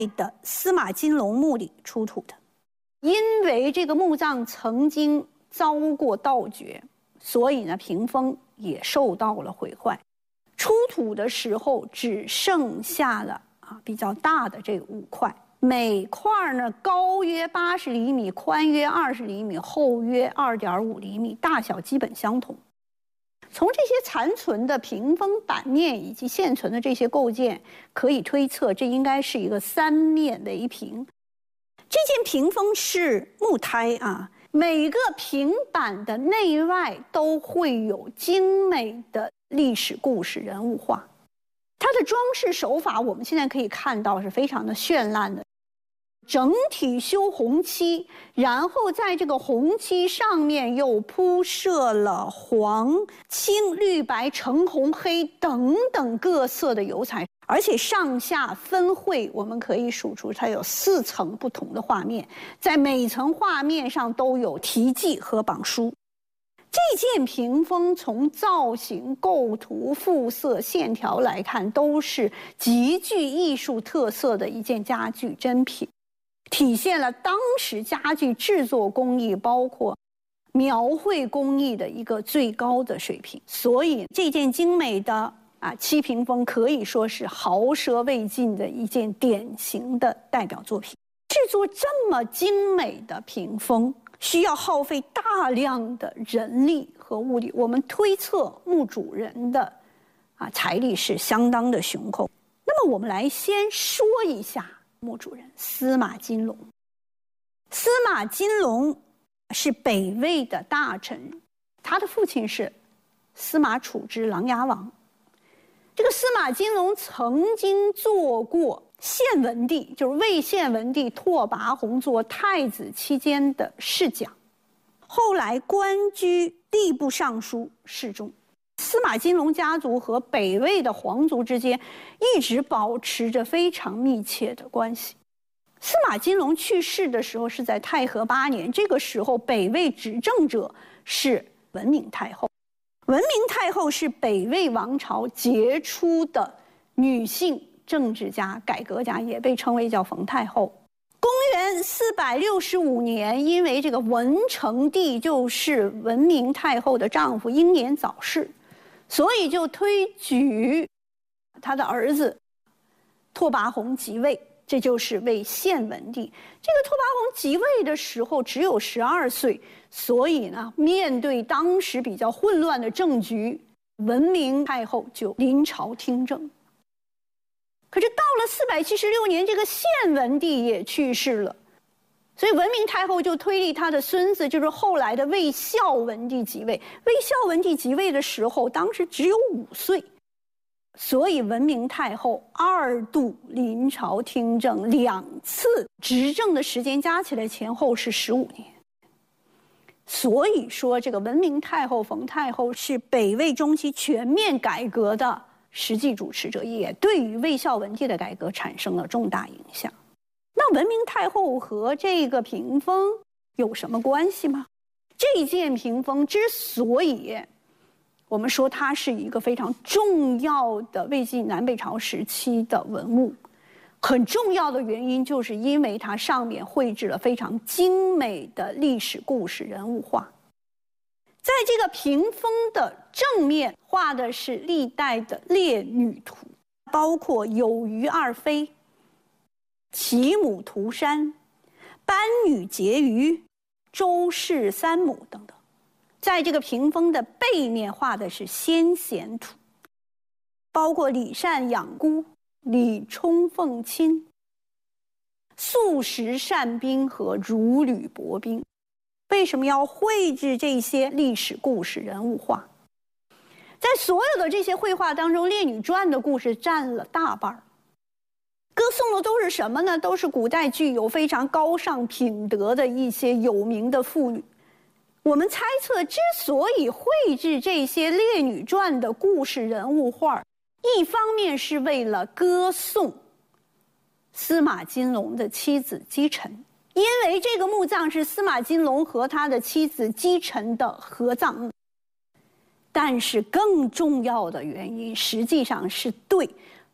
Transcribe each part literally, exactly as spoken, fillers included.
的司马金龙墓里出土的。因为这个墓葬曾经遭过盗掘，所以呢，屏风也受到了毁坏。出土的时候只剩下了啊比较大的这五块，每块呢高约八十厘米，宽约二十厘米，厚约二点五厘米，大小基本相同。从这些残存的屏风板面以及现存的这些构件，可以推测这应该是一个三面围屏。这件屏风是木胎啊，每个屏板的内外都会有精美的历史故事人物画。它的装饰手法我们现在可以看到是非常的绚烂的，整体修红漆，然后在这个红漆上面又铺设了黄、青、绿、白、橙、红、黑等等各色的油彩，而且上下分绘，我们可以数出它有四层不同的画面，在每层画面上都有题记和榜书。这件屏风从造型、构图、复色、线条来看，都是极具艺术特色的一件家具珍品，体现了当时家具制作工艺包括描绘工艺的一个最高的水平。所以这件精美的啊漆屏风可以说是豪奢未尽的一件典型的代表作品。制作这么精美的屏风需要耗费大量的人力和物力，我们推测墓主人的啊财力是相当的雄厚。那么我们来先说一下墓主人司马金龙。司马金龙是北魏的大臣，他的父亲是司马处之琅琊王。这个司马金龙曾经做过献文帝，就是魏献文帝拓跋宏做太子期间的侍讲，后来官居吏部尚书侍中。司马金龙家族和北魏的皇族之间一直保持着非常密切的关系。司马金龙去世的时候是在太和八年，这个时候北魏执政者是文明太后。文明太后是北魏王朝杰出的女性政治家、改革家，也被称为叫冯太后。公元四百六十五年，因为这个文成帝就是文明太后的丈夫英年早逝，所以就推举他的儿子拓跋宏即位，这就是魏献文帝。这个拓跋宏即位的时候只有十二岁，所以呢，面对当时比较混乱的政局，文明太后就临朝听政。可是到了四百七十六年，这个献文帝也去世了，所以文明太后就推立他的孙子，就是后来的魏孝文帝即位。魏孝文帝即位的时候，当时只有五岁，所以文明太后二度临朝听政，两次执政的时间加起来前后是十五年。所以说，这个文明太后冯太后是北魏中期全面改革的实际主持者，也对于魏孝文帝的改革产生了重大影响。那文明太后和这个屏风有什么关系吗？这件屏风之所以我们说它是一个非常重要的魏晋南北朝时期的文物，很重要的原因就是因为它上面绘制了非常精美的历史故事人物画。在这个屏风的正面画的是历代的列女图，包括有虞二妃、齐母涂山、班女婕妤、周氏三母等等。在这个屏风的背面画的是先贤图，包括李善养孤、李冲奉亲、素食善兵和如履薄冰。为什么要绘制这些历史故事人物画？在所有的这些绘画当中，《列女传》的故事占了大半，歌颂的都是什么呢？都是古代具有非常高尚品德的一些有名的妇女。我们猜测，之所以绘制这些《列女传》的故事人物画，一方面是为了歌颂司马金龙的妻子姬臣，因为这个墓葬是司马金龙和他的妻子姬臣的合葬墓。但是更重要的原因，实际上是对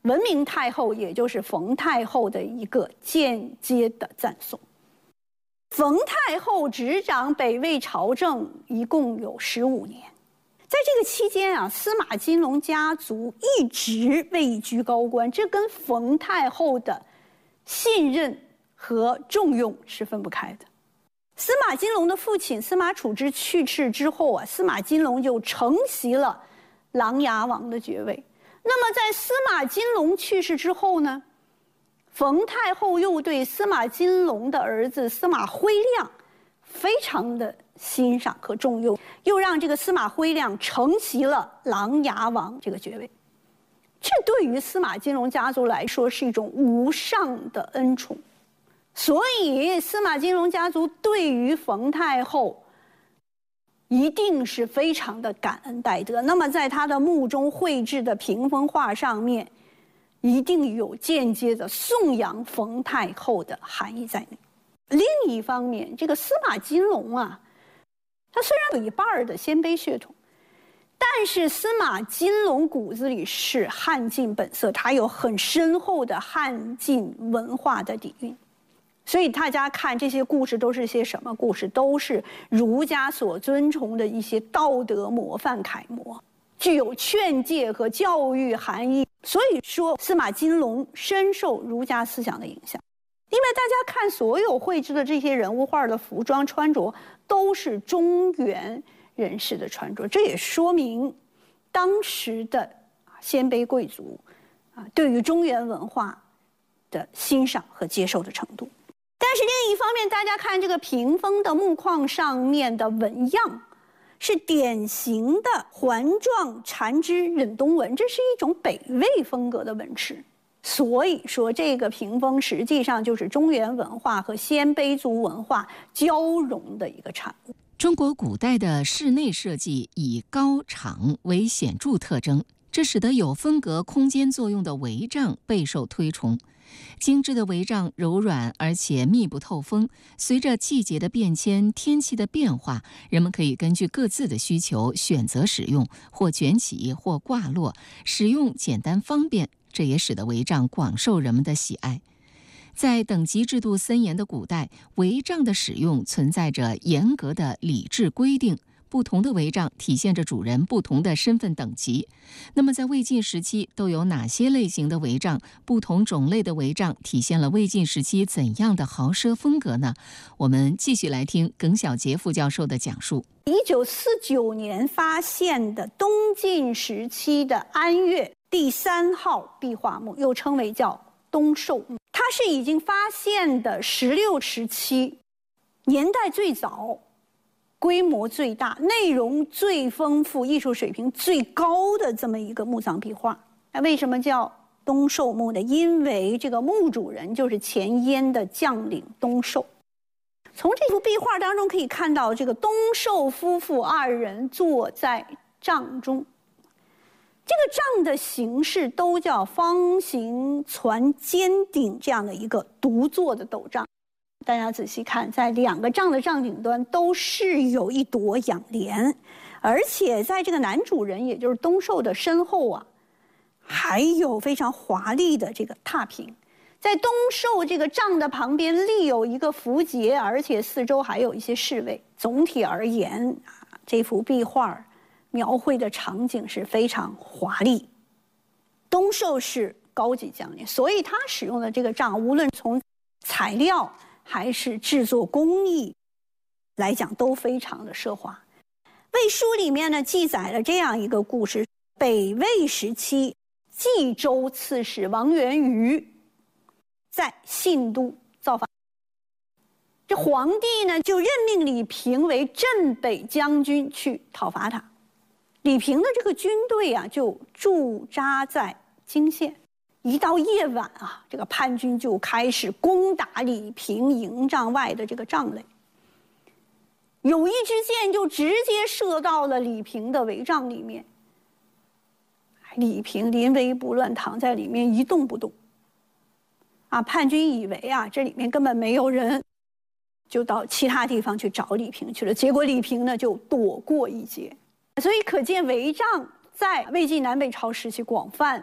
文明太后，也就是冯太后的一个间接的赞颂。冯太后执掌北魏朝政一共有十五年，在这个期间啊，司马金龙家族一直位居高官，这跟冯太后的信任和重用是分不开的。司马金龙的父亲司马楚之去世之后啊，司马金龙就承袭了琅琊王的爵位。那么在司马金龙去世之后呢，冯太后又对司马金龙的儿子司马徽亮非常的欣赏和重用，又让这个司马徽亮承袭了琅琊王这个爵位。这对于司马金龙家族来说是一种无上的恩宠，所以司马金龙家族对于冯太后一定是非常的感恩戴德。那么在他的墓中绘制的屏风画上面，一定有间接的颂扬冯太后的含义在内。另一方面，这个司马金龙啊，他虽然有一半的鲜卑血统，但是司马金龙骨子里是汉晋本色，他有很深厚的汉晋文化的底蕴。所以大家看这些故事都是些什么故事？都是儒家所尊崇的一些道德模范楷模，具有劝诫和教育含义。所以说司马金龙深受儒家思想的影响。因为大家看所有绘制的这些人物画的服装穿着都是中原人士的穿着，这也说明当时的鲜卑贵族啊对于中原文化的欣赏和接受的程度。但是另一方面，大家看这个屏风的木框上面的纹样，是典型的环状缠枝忍冬纹，这是一种北魏风格的纹饰。所以说，这个屏风实际上就是中原文化和鲜卑族文化交融的一个产物。 中国古代的室内设计以高敞为显著特征，这使得有分隔空间作用的帷帐备受推崇。精致的帷帐柔软而且密不透风，随着季节的变迁、天气的变化，人们可以根据各自的需求选择使用，或卷起，或挂落，使用简单方便，这也使得帷帐广受人们的喜爱。在等级制度森严的古代，帷帐的使用存在着严格的礼制规定，不同的帷帐体现着主人不同的身份等级。那么在魏晋时期都有哪些类型的帷帐？不同种类的帷帐体现了魏晋时期怎样的豪奢风格呢？我们继续来听耿晓杰副教授的讲述。 一九四九年发现的东晋时期的安岳第三号壁画墓，又称为叫东寿墓，它是已经发现的十六时期，年代最早，规模最大，内容最丰富，艺术水平最高的这么一个墓葬壁画。那为什么叫东寿墓呢？因为这个墓主人就是前燕的将领东寿。从这幅壁画当中可以看到，这个东寿夫妇二人坐在帐中。这个帐的形式都叫方形攒尖顶这样的一个独坐的斗帐。大家仔细看，在两个帐的帐顶端都是有一朵仰莲，而且在这个男主人也就是东寿的身后啊，还有非常华丽的这个踏屏。在东寿这个帐的旁边立有一个符节，而且四周还有一些侍卫。总体而言啊，这幅壁画描绘的场景是非常华丽。东寿是高级将领，所以他使用的这个帐，无论从材料还是制作工艺来讲，都非常的奢华。魏书里面呢记载了这样一个故事：北魏时期，冀州刺史王元瑜在信都造反，这皇帝呢就任命李平为镇北将军去讨伐他。李平的这个军队啊，就驻扎在泾县。一到夜晚啊，这个叛军就开始攻打李平营帐外的这个帐垒。有一支箭就直接射到了李平的帷帐里面。李平临危不乱，躺在里面一动不动。啊，叛军以为啊这里面根本没有人，就到其他地方去找李平去了。结果李平呢就躲过一劫。所以可见帷帐在魏晋南北朝时期广泛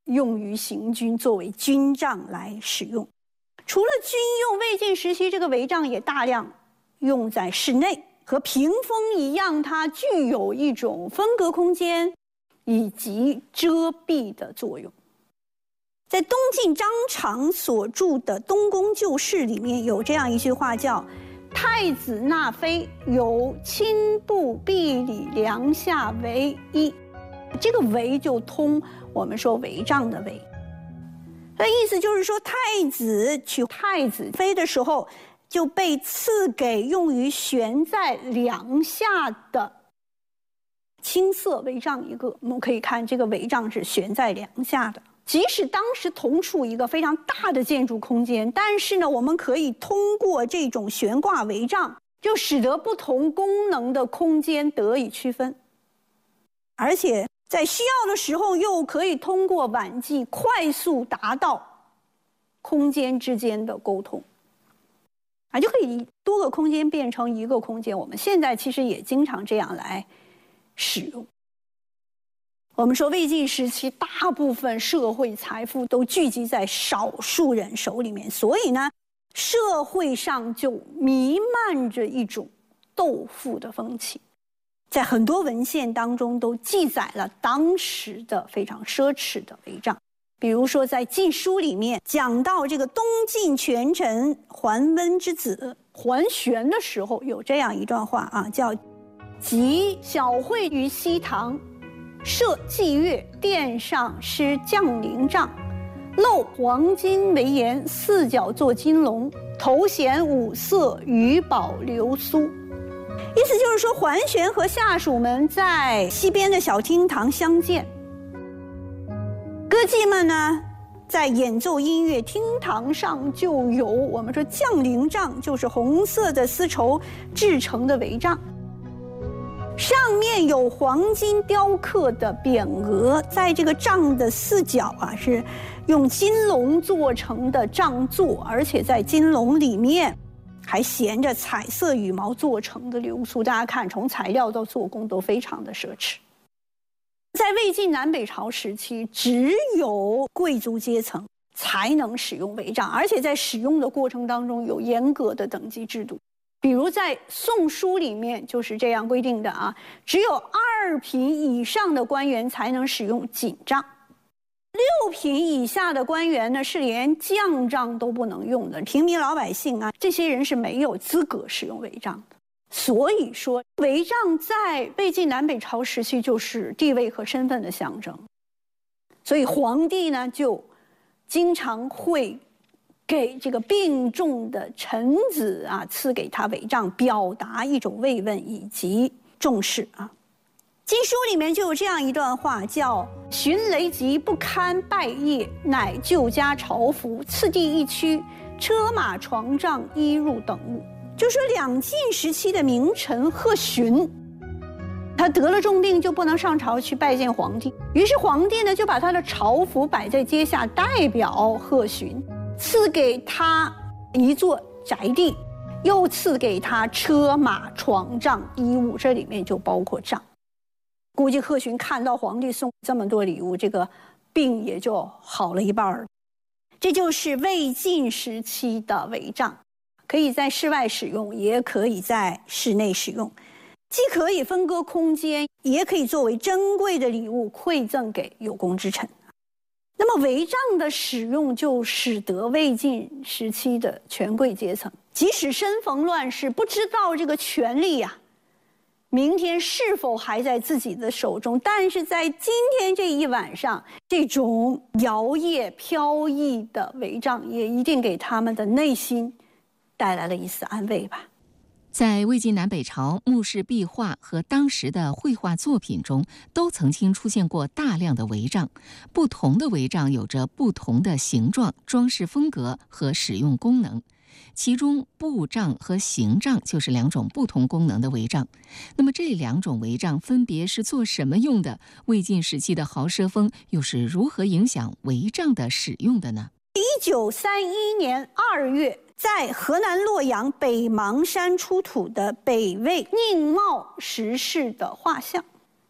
用于行军，作为军帐来使用。除了军用，魏晋时期这个帷帐也大量用在室内，和屏风一样，它具有一种分隔空间以及遮蔽的作用。在东晋张常所著的《东宫旧事》里面有这样一句话，叫“太子纳妃，由亲部壁里梁下为一”，这个“为”就通我们说帷帐的“帷”。那意思就是说，太子娶太子妃的时候，就被赐给用于悬在梁下的青色帷帐一个。我们可以看这个帷帐是悬在梁下的。即使当时同处一个非常大的建筑空间，但是呢，我们可以通过这种悬挂帷帐，就使得不同功能的空间得以区分，而且在需要的时候又可以通过晚祭快速达到空间之间的沟通，啊，就可以多个空间变成一个空间。我们现在其实也经常这样来使用。我们说魏晋时期大部分社会财富都聚集在少数人手里面，所以呢，社会上就弥漫着一种斗富的风气。在很多文献当中都记载了当时的非常奢侈的帷帐，比如说在《晋书》里面讲到这个东晋权臣桓温之子桓玄的时候，有这样一段话啊，叫“集小会于西堂，设祭乐，殿上施将陵帐，镂黄金为檐，四角作金龙，头衔五色，羽宝流苏”。意思就是说，桓玄和下属们在西边的小厅堂相见，歌妓们呢在演奏音乐，厅堂上就有我们说将陵帐，就是红色的丝绸制成的帷帐，上面有黄金雕刻的匾额，在这个帐的四角啊是用金龙做成的帐座，而且在金龙里面还衔着彩色羽毛做成的流苏。大家看，从材料到做工都非常的奢侈。在魏晋南北朝时期，只有贵族阶层才能使用帷帐，而且在使用的过程当中有严格的等级制度。比如在《宋书》里面就是这样规定的啊，只有二品以上的官员才能使用锦帐，六品以下的官员呢是连将帐都不能用的，平民老百姓啊，这些人是没有资格使用帷帐的。所以说，帷帐在魏晋南北朝时期就是地位和身份的象征，所以皇帝呢就经常会给这个病重的臣子啊赐给他帷帐，表达一种慰问以及重视啊。经书里面就有这样一段话，叫“寻雷疾不堪拜谒，乃就加朝服，次第一区，车马床帐衣褥等物”。就说两晋时期的名臣贺询，他得了重病就不能上朝去拜见皇帝，于是皇帝呢就把他的朝服摆在阶下，代表贺询，赐给他一座宅地，又赐给他车马床帐衣物，这里面就包括帐。估计贺询看到皇帝送这么多礼物，这个病也就好了一半儿。这就是魏晋时期的帷帐，可以在室外使用，也可以在室内使用，既可以分割空间，也可以作为珍贵的礼物馈赠给有功之臣。那么帷帐的使用就使得魏晋时期的权贵阶层，即使身逢乱世，不知道这个权力呀、啊明天是否还在自己的手中，但是在今天这一晚上，这种摇曳飘逸的帷帐也一定给他们的内心带来了一丝安慰吧。 在魏晋南北朝墓室壁画和当时的绘画作品中，都曾经出现过大量的帷帐。不同的帷帐有着不同的形状、装饰风格和使用功能。其中布帐和行帐就是两种不同功能的帷帐。那么这两种帷帐分别是做什么用的？魏晋时期的豪奢风又是如何影响帷帐的使用的呢？ 一九三一年二月，在河南洛阳北邙山出土的北魏宁茂石室的画像，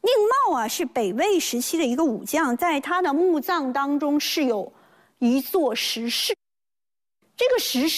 宁茂啊是北魏时期的一个武将，在他的墓葬当中是有一座石室，这个石室